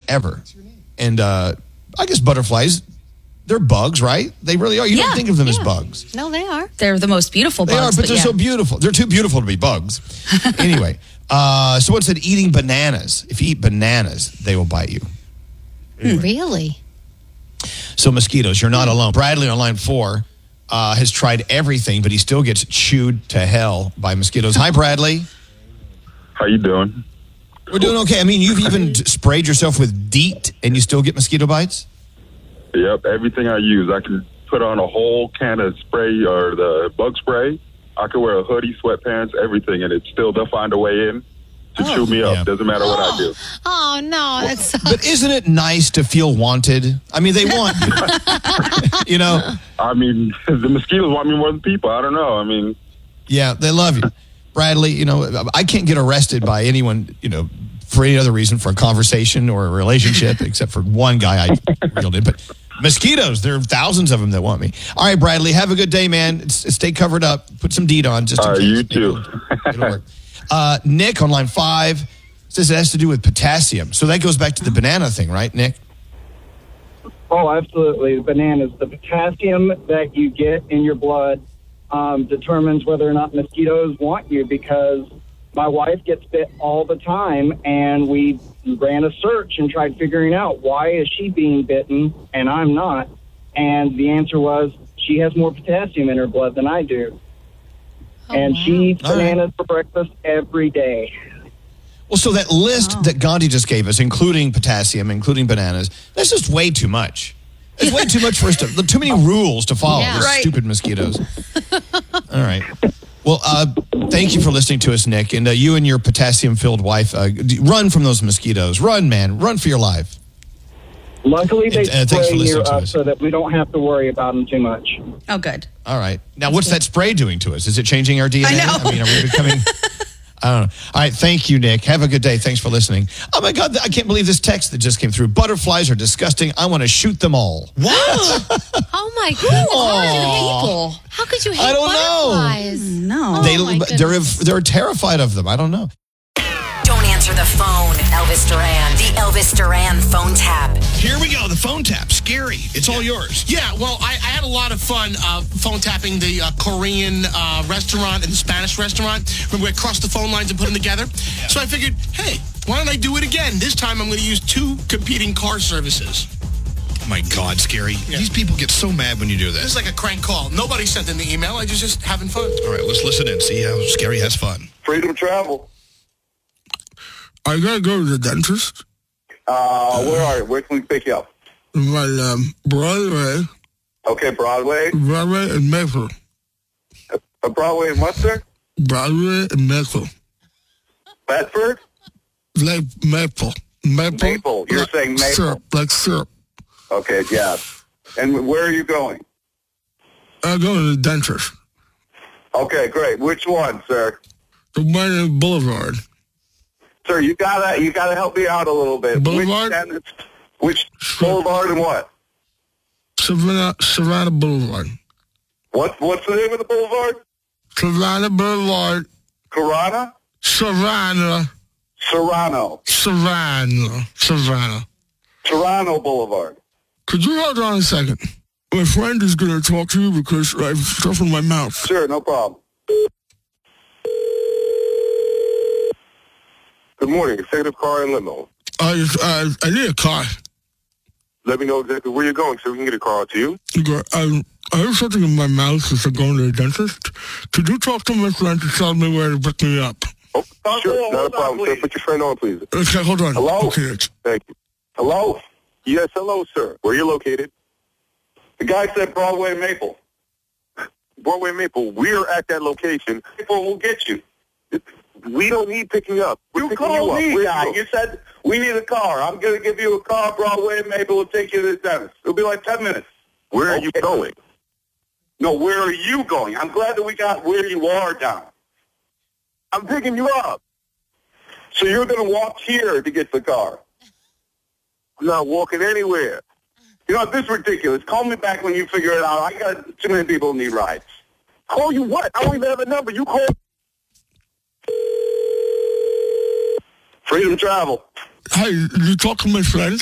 ever. And I guess butterflies, they're bugs, right? They really are. You don't think of them as bugs. No, they are. They're the most beautiful bugs. They are, but they're so beautiful. They're too beautiful to be bugs. Anyway, someone said eating bananas. If you eat bananas, they will bite you. Anyway. Really? So mosquitoes, you're not alone. Bradley on line 4 has tried everything, but he still gets chewed to hell by mosquitoes. Hi, Bradley. How you doing? We're doing okay. I mean, you've even sprayed yourself with DEET, and you still get mosquito bites? Yep, everything I use. I can put on a whole can of spray or the bug spray. I can wear a hoodie, sweatpants, everything, and they'll find a way in to chew me up. Doesn't matter what I do. Oh, no. That sucks. But isn't it nice to feel wanted? I mean, they want you. You know? I mean, the mosquitoes want me more than people. I don't know. I mean. Yeah, they love you. Bradley, you know, I can't get arrested by anyone, you know, for any other reason, for a conversation or a relationship, except for one guy I reeled in. But mosquitoes, there are thousands of them that want me. All right, Bradley, have a good day, man. Stay covered up. Put some DEET on just in case. You too. It'll work. Nick on line 5 says it has to do with potassium. So that goes back to the banana thing, right, Nick? Oh, absolutely. Bananas. The potassium that you get in your blood determines whether or not mosquitoes want you, because my wife gets bit all the time, and we ran a search and tried figuring out why is she being bitten and I'm not. And the answer was she has more potassium in her blood than I do. And she eats bananas for breakfast every day. Well, so that list that Gandhi just gave us, including potassium, including bananas, that's just way too much. It's way too much for us to, too many rules to follow. Yeah. Those stupid mosquitoes. All right. Well, thank you for listening to us, Nick. And you and your potassium-filled wife, run from those mosquitoes. Run, man. Run for your life. Luckily, they spray near to us so that we don't have to worry about them too much. Oh, good. All right. Now, what's that spray doing to us? Is it changing our DNA? I know. I mean, are we becoming... I don't know. All right, thank you, Nick. Have a good day. Thanks for listening. Oh, my God, I can't believe this text that just came through. Butterflies are disgusting. I want to shoot them all. What? Oh, my goodness. People. How could you hate butterflies? No. They're terrified of them. I don't know. Don't answer the phone, Elvis Duran. The Elvis Duran phone tap. Here we go, the phone tap. Scary. It's all yours. Yeah, well, I had a lot of fun phone tapping the Korean restaurant and the Spanish restaurant. Remember, we crossed the phone lines and put them together? Yeah. So I figured, hey, why don't I do it again? This time I'm going to use 2 competing car services. My God, Scary. Yeah. These people get so mad when you do this. This is like a crank call. Nobody sent in the email. I just having fun. All right, let's listen and see how Scary has fun. Freedom travel. I gotta go to the dentist. Where are you? Where can we pick you up? My Broadway. Okay, Broadway. Broadway and Maple. Broadway and what, sir? Broadway and Maple. Bedford? Like Maple. Maple. You're saying Maple. Syrup, like syrup. Okay, yeah. And where are you going? I go to the dentist. Okay, great. Which one, sir? The one in Boulevard. Sir, you gotta help me out a little bit. Boulevard? Which Boulevard and what? Savannah Boulevard. What's the name of the boulevard? Savannah Boulevard. Corona? Savannah. Serrano. Savannah. Toronto Boulevard. Could you hold on a second? My friend is going to talk to you because I have stuff in my mouth. Sure, no problem. Good morning. Executive Car and Limo. I need a car. Let me know exactly where you're going so we can get a car to you. I have something in my mouth since I'm going to the dentist. Could you talk to my friend to tell me where to pick me up? Oh, sure. Not a problem, sir. Put your friend on, please. Okay, hold on. Hello? Okay. Thank you. Hello? Yes, hello, sir. Where are you located? The guy said Broadway and Maple. Broadway and Maple. We're at that location. People will get you. We don't need picking up. You called me, guy. You said we need a car. I'm going to give you a car, Broadway and Maple. We'll take you to the dentist. It'll be like 10 minutes. Where are you going? No, where are you going? I'm glad that we got where you are down. I'm picking you up. So you're going to walk here to get the car. I'm not walking anywhere. You know, this is ridiculous. Call me back when you figure it out. I got too many people who need rides. Call you what? I don't even have a number. You call. Freedom Travel. Hey, you talk to my friend?